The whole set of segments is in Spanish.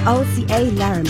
OCA Laramie.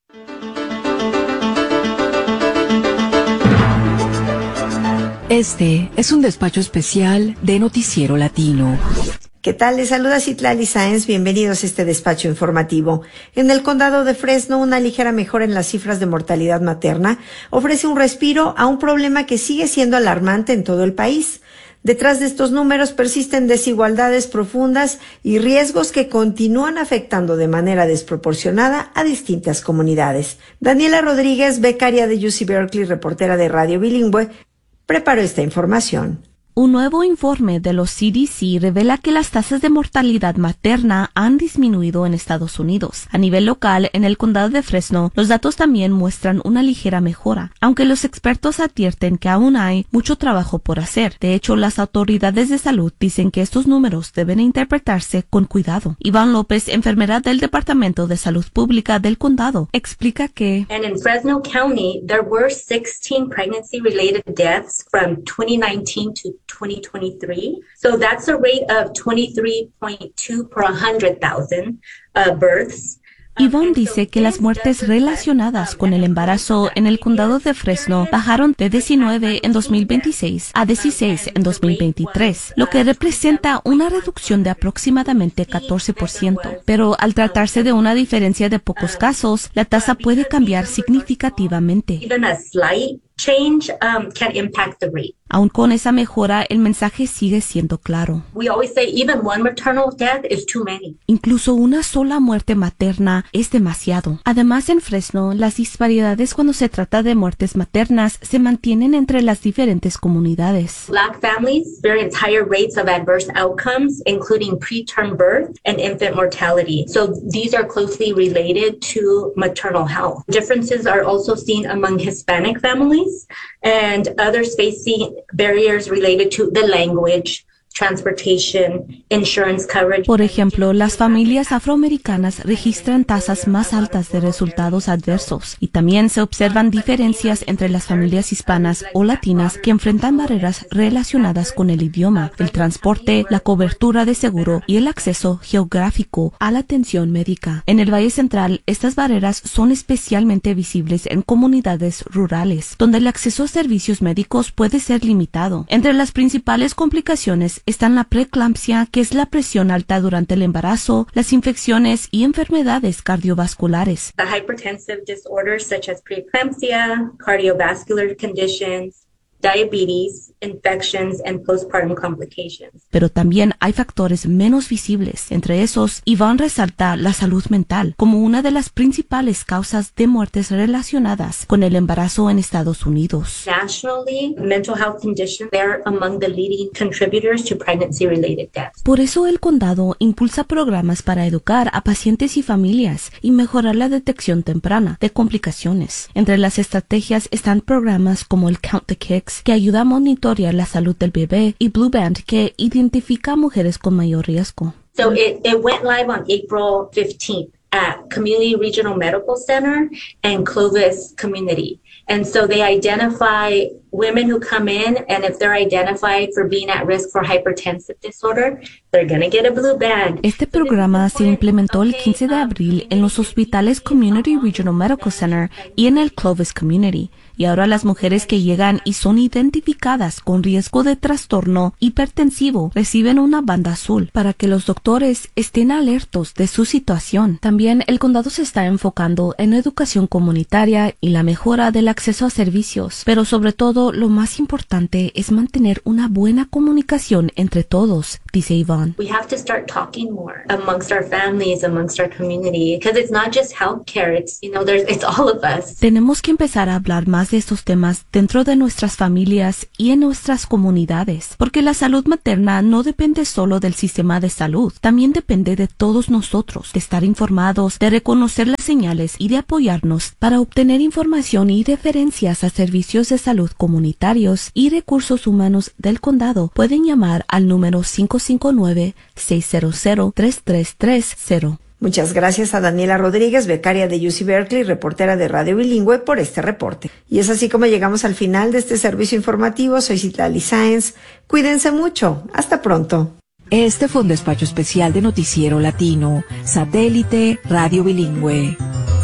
Este es un despacho especial de Noticiero Latino. ¿Qué tal? Les saluda Citlali Sáenz. Bienvenidos a este despacho informativo. En el condado de Fresno, una ligera mejora en las cifras de mortalidad materna ofrece un respiro a un problema que sigue siendo alarmante en todo el país. Detrás de estos números persisten desigualdades profundas y riesgos que continúan afectando de manera desproporcionada a distintas comunidades. Daniela Rodríguez, becaria de UC Berkeley, reportera de Radio Bilingüe, preparó esta información. Un nuevo informe de los CDC revela que las tasas de mortalidad materna han disminuido en Estados Unidos. A nivel local, en el condado de Fresno, los datos también muestran una ligera mejora, aunque los expertos advierten que aún hay mucho trabajo por hacer. De hecho, las autoridades de salud dicen que estos números deben interpretarse con cuidado. Iván López, enfermera del Departamento de Salud Pública del condado, explica que And in Fresno County, there were 16 pregnancy-related deaths from 2019 to 2023. So that's a rate of 23.2 per 100,000 births. Iván dice que las muertes relacionadas con el embarazo en el condado de Fresno bajaron de 19 en 2026 a 16 en 2023, lo que representa una reducción de aproximadamente 14%. Pero al tratarse de una diferencia de pocos casos, la tasa puede cambiar significativamente. Even a slight change can impact the rate. Aún con esa mejora, el mensaje sigue siendo claro. We always say even one maternal death is too many. Incluso una sola muerte materna es demasiado. Además, en Fresno, las disparidades cuando se trata de muertes maternas se mantienen entre las diferentes comunidades. Black families experience higher rates of adverse outcomes, including preterm birth and infant mortality. So these are closely related to maternal health. Differences are also seen among Hispanic families and others facing barriers related to the language, transportation, insurance coverage. Por ejemplo, las familias afroamericanas registran tasas más altas de resultados adversos y también se observan diferencias entre las familias hispanas o latinas que enfrentan barreras relacionadas con el idioma, el transporte, la cobertura de seguro y el acceso geográfico a la atención médica. En el Valle Central, estas barreras son especialmente visibles en comunidades rurales, donde el acceso a servicios médicos puede ser limitado. Entre las principales complicaciones están la preeclampsia, que es la presión alta durante el embarazo, las infecciones y enfermedades cardiovasculares. The hypertensive disorders such as preeclampsia, cardiovascular conditions, diabetes, infections, and postpartum complications. Pero también hay factores menos visibles. Entre esos, Iván resalta la salud mental como una de las principales causas de muertes relacionadas con el embarazo en Estados Unidos. Nationally, mental health conditions are among the leading contributors to pregnancy-related deaths. Por eso el condado impulsa programas para educar a pacientes y familias y mejorar la detección temprana de complicaciones. Entre las estrategias están programas como el Count the Kicks, que ayuda a monitorear la salud del bebé, y Blue Band, que identifica a mujeres con mayor riesgo. So it went live on April 15th at Community Regional Medical Center and Clovis Community. And so they identify women who come in, and if they're identified for being at risk for hypertensive disorder, they're going to get a blue band. Este programa se implementó el 15 de abril en los hospitales Community Regional Medical Center y en el Clovis Community. Y ahora las mujeres que llegan y son identificadas con riesgo de trastorno hipertensivo reciben una banda azul para que los doctores estén alertos de su situación. También el condado se está enfocando en educación comunitaria y la mejora del acceso a servicios, pero sobre todo lo más importante es mantener una buena comunicación entre todos, dice Iván. We have to start talking more amongst our families, amongst our community, because it's not just healthcare, it's all of us. Tenemos que empezar a hablar más de estos temas dentro de nuestras familias y en nuestras comunidades, porque la salud materna no depende solo del sistema de salud, también depende de todos nosotros, de estar informados, de reconocer las señales y de apoyarnos para obtener información y referencias a servicios de salud comunitarios y recursos humanos del condado. Pueden llamar al número 559-600-3330. Muchas gracias a Daniela Rodríguez, becaria de UC Berkeley, reportera de Radio Bilingüe, por este reporte. Y es así como llegamos al final de este servicio informativo. Soy Citlali Sáenz. Cuídense mucho. Hasta pronto. Este fue un despacho especial de Noticiero Latino, Satélite Radio Bilingüe.